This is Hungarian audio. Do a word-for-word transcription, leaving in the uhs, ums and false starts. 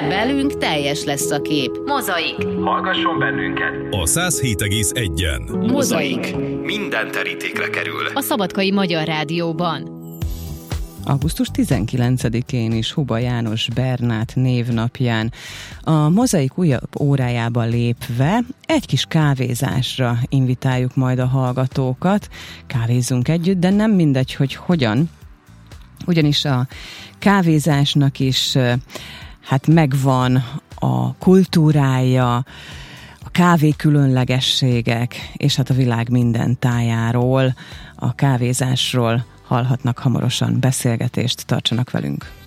Velünk teljes lesz a kép. Mozaik. Hallgasson bennünket a száz hét egész egyen. Mozaik. Minden terítékre kerül. A Szabadkai Magyar Rádióban. augusztus tizenkilencedikén is Huba János Bernát névnapján a Mozaik újabb órájába lépve egy kis kávézásra invitáljuk majd a hallgatókat. Kávézzunk együtt, de nem mindegy, hogy hogyan. Ugyanis a kávézásnak is hát megvan a kultúrája, a kávé különlegességek, és hát a világ minden tájáról, a kávézásról hallhatnak hamarosan beszélgetést, tartsanak velünk.